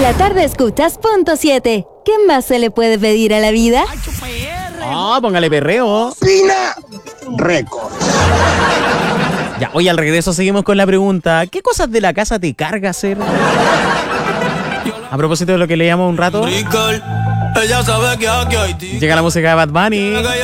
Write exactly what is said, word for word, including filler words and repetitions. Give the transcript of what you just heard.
la tarde escuchas Punto siete. ¿Qué más se le puede pedir a la vida? Ah, póngale perreo. Pina Récord. Ya, hoy al regreso seguimos con la pregunta: ¿qué cosas de la casa te carga hacer? A propósito de lo que leíamos un rato, llega la música de Bad Bunny.